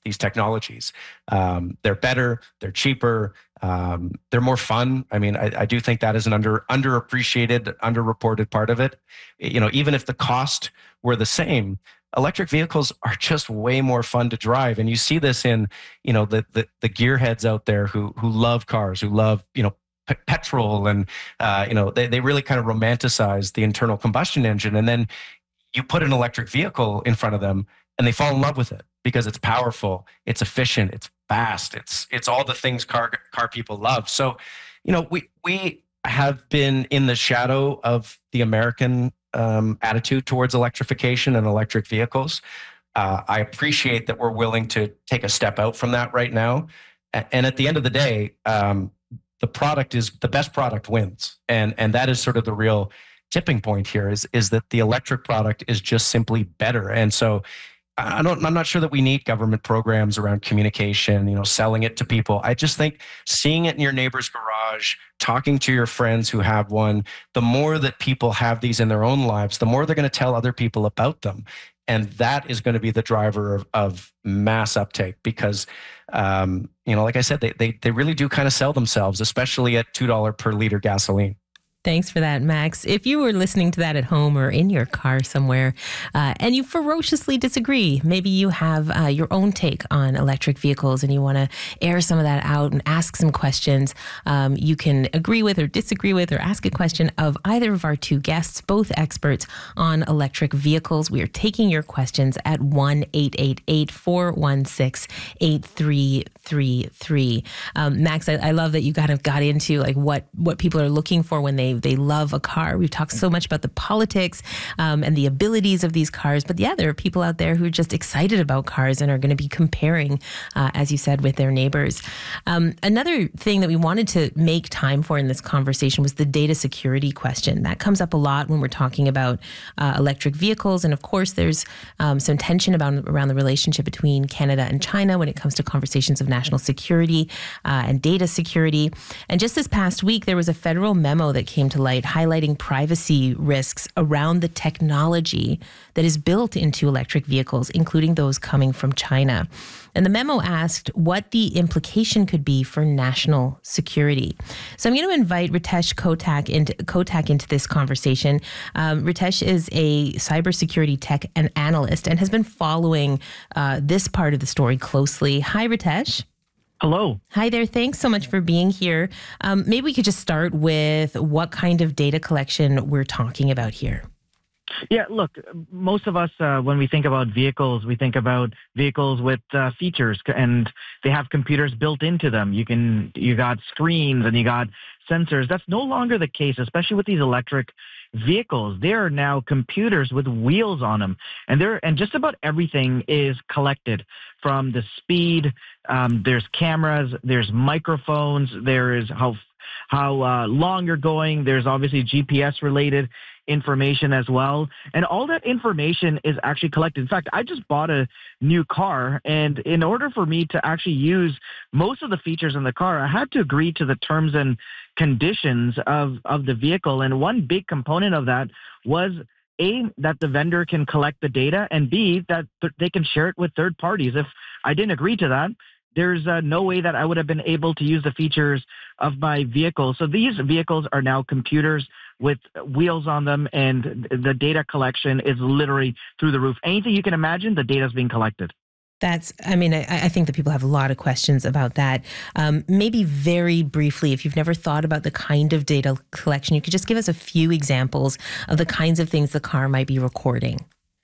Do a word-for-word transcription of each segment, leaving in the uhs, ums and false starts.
these technologies. Um, they're better, they're cheaper, um, they're more fun. I mean, I, I do think that is an under underappreciated, underreported part of it. You know, even if the cost were the same, electric vehicles are just way more fun to drive. And you see this in, you know, the the, the gearheads out there who who love cars, who love, you know, p- petrol, and uh, you know, they they really kind of romanticize the internal combustion engine, and then you put an electric vehicle in front of them and they fall in love with it because it's powerful, it's efficient, it's fast, it's it's all the things car car people love. So, you know, we we have been in the shadow of the American um, attitude towards electrification and electric vehicles. Uh, I appreciate that we're willing to take a step out from that right now. And at the end of the day, um, the product is the best product wins, and and that is sort of the real tipping point here is is that the electric product is just simply better. And so I don't I'm not sure that we need government programs around communication, you know, selling it to people. I just think seeing it in your neighbor's garage, talking to your friends who have one, the more that people have these in their own lives, the more they're going to tell other people about them. And that is going to be the driver of, of mass uptake because, um, you know, like I said, they, they, they really do kind of sell themselves, especially at two dollars per liter gasoline. Thanks for that, Max. If you were listening to that at home or in your car somewhere uh, and you ferociously disagree, maybe you have uh, your own take on electric vehicles and you want to air some of that out and ask some questions, um, you can agree with or disagree with or ask a question of either of our two guests, both experts on electric vehicles. We are taking your questions at one eight eight eight, four one six, eight three three three. Um, Max, I, I love that you kind of got into like what, what people are looking for when they They love a car. We've talked so much about the politics um, and the abilities of these cars. But yeah, there are people out there who are just excited about cars and are going to be comparing, uh, as you said, with their neighbors. Um, another thing that we wanted to make time for in this conversation was the data security question. That comes up a lot when we're talking about uh, electric vehicles. And of course, there's um, some tension about around the relationship between Canada and China when it comes to conversations of national security uh, and data security. And just this past week, there was a federal memo that came to light highlighting privacy risks around the technology that is built into electric vehicles, including those coming from China. And the memo asked what the implication could be for national security. So I'm going to invite Ritesh Kotak into, Kotak into this conversation. Um, Ritesh is a cybersecurity tech and analyst and has been following uh, this part of the story closely. Hi, Ritesh. Hello. Hi there. Thanks so much for being here. Um, maybe we could just start with what kind of data collection we're talking about here. Yeah, look, most of us, uh, when we think about vehicles, we think about vehicles with uh, features, and they have computers built into them. You can, you got screens and you got sensors. That's no longer the case, especially with these electric vehicles. They are now computers with wheels on them, and they're and just about everything is collected from the speed. Um, there's cameras, there's microphones, there is how how uh, long you're going. There's obviously G P S related information as well. And all that information is actually collected. In fact, I just bought a new car, and in order for me to actually use most of the features in the car, I had to agree to the terms and conditions of, of the vehicle. And one big component of that was A, that the vendor can collect the data, and B, that th- they can share it with third parties. If I didn't agree to that, there's uh, no way that I would have been able to use the features of my vehicle. So these vehicles are now computers with wheels on them, and the data collection is literally through the roof. Anything you can imagine, the data is being collected. That's, I mean, I, I think that people have a lot of questions about that. Um, maybe very briefly, if you've never thought about the kind of data collection, you could just give us a few examples of the kinds of things the car might be recording.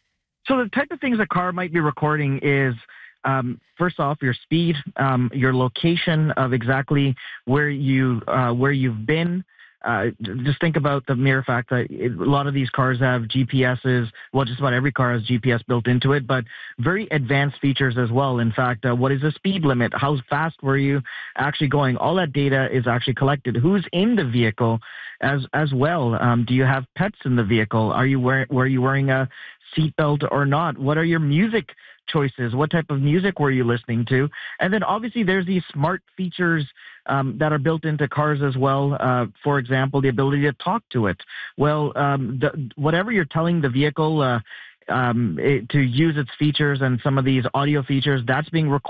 So the type of things a car might be recording is, Um, first off, your speed, um, your location of exactly where you uh, where you've been. Uh, just think about the mere fact that it, a lot of these cars have G P S's. Well, just about every car has G P S built into it, but very advanced features as well. In fact, uh, what is the speed limit? How fast were you actually going? All that data is actually collected. Who's in the vehicle as as well? Um, do you have pets in the vehicle? Are you wearing were you wearing a seatbelt or not? What are your music choices? What type of music were you listening to? And then obviously there's these smart features um, that are built into cars as well. Uh, for example, the ability to talk to it. Well, um, the, whatever you're telling the vehicle uh, um, it, to use its features and some of these audio features, that's being recorded